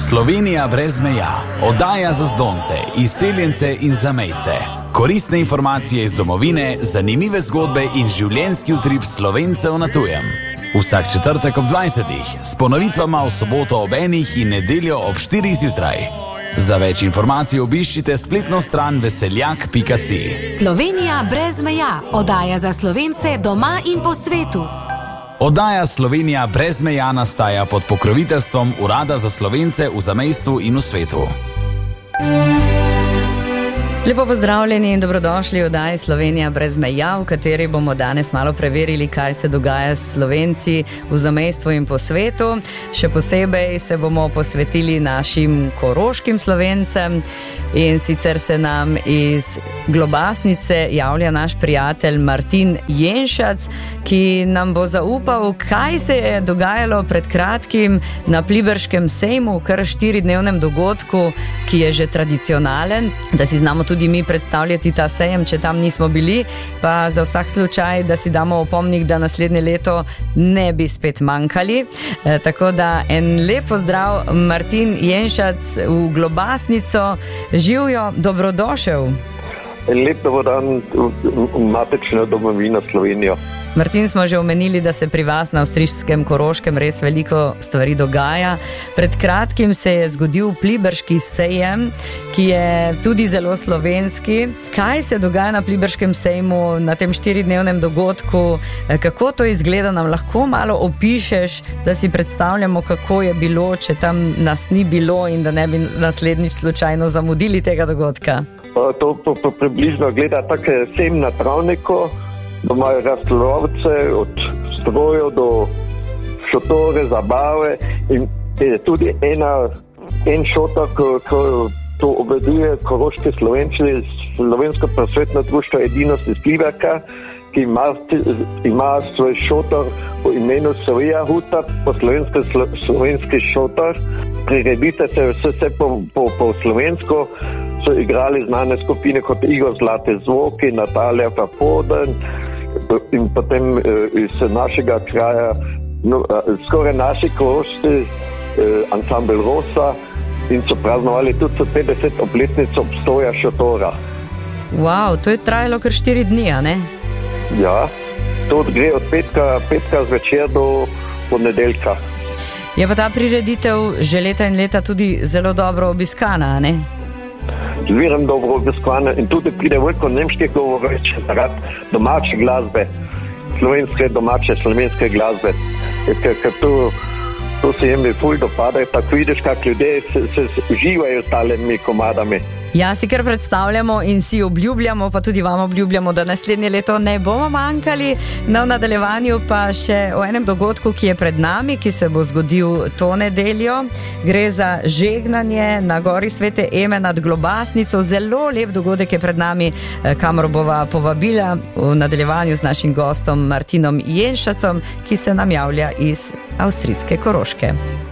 Slovenija brez meja, oddaja za zdonce, izseljence in zamejce. Koristne informacije iz domovine, zanimive zgodbe in življenjski utrip Slovencev na tujem. Vsak četrtek ob 20. s ponovitvama v soboto ob 1 in nedeljo ob 4 zjutraj. Za več informacij obiščite spletno stran veseljak.si. Slovenija brez meja, oddaja za Slovence doma in po svetu. Oddaja Slovenija brez meja nastaja pod pokroviteljstvom Urada za Slovence v zamejstvu in v svetu. Lepo pozdravljeni in dobrodošli v oddaji Slovenija brez meja, v kateri bomo danes malo preverili, kaj se dogaja s Slovenci v zamejstvu in po svetu. Še posebej se bomo posvetili našim koroškim Slovencem in sicer se nam iz Globasnice javlja naš prijatelj Martin Jenšac, ki nam bo zaupal, kaj se je dogajalo pred kratkim na Pliberškem sejmu, kar 4-dnevnem dogodku, ki je že tradicionalen, da si znamo tudi mi predstavljati ta sejem, če tam nismo bili, pa za vsak slučaj, da si damo opomnik, da naslednje leto ne bi spet manjkali. Tako da en lep pozdrav, Martin Jenšac v Globasnico. Živjo, dobrodošel. En lep dobrodan v matično domovino Slovenijo. Martin, smo že omenili, da se pri vas na avstrijskem Koroškem res veliko stvari dogaja. Pred kratkim se je zgodil Pliberški sejem, ki je tudi zelo slovenski. Kaj se dogaja na Pliberškem sejmu, na tem 4-dnevnem dogodku? Kako to izgleda? Nam lahko malo opišeš, da si predstavljamo, kako je bilo, če tam nas ni bilo in da ne bi naslednjič slučajno zamudili tega dogodka? To približno gleda tako sejem na travniku. Imajo rastlovce, od strojev do šotore, zabave in tudi en šotor, ko to obveduje Koroške Slovenci, Slovensko prosvetno društvo Edinost iz Pliberka, ki ima svoj šotor po imenu Sovija Huta, po slovenski šotor. Priredite se vse po slovensko, so igrali znane skupine kot Igor Zlate zvoki, Natalija Fapoden, in potem iz našega kraja, skoraj naši korošci, ansambel Rosa, in so praznovali tudi 50 obletnico obstoja šotora. Wow, to je trajalo kar 4 dni, a ne? Ja, to gre od petka zvečer do ponedeljka. Je pa ta prireditev že leta in leta tudi zelo dobro obiskana, a ne? Zviram dobro obiskvane in tudi pride veliko nemških govoreč zaradi domače glasbe, slovenske glasbe. Ker to se jim ful dopada, tako vidiš, kak ljudje se uživajo s talimi komadami. Ja, si kar predstavljamo in si obljubljamo, pa tudi vam obljubljamo, da naslednje leto ne bomo manjkali. Na nadaljevanju pa še o enem dogodku, ki je pred nami, ki se bo zgodil to nedeljo. Gre za žegnanje na gori Svete Eme nad Globasnico. Zelo lep dogodek je pred nami, kamor bova povabila v nadaljevanju z našim gostom Martinom Jenšacom, ki se nam javlja iz avstrijske Koroške.